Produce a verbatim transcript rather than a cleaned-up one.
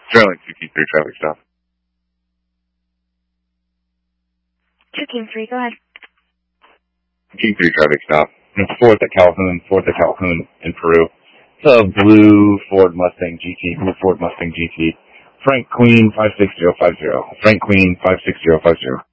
Sterling, two King three, traffic stop. two King three, go ahead. King three, traffic stop. It's fourth at Calhoun, fourth at Calhoun in Peru. It's a blue Ford Mustang G T, blue Ford Mustang G T. Frank Queen, five six zero five zero. Frank Queen, five six zero five zero.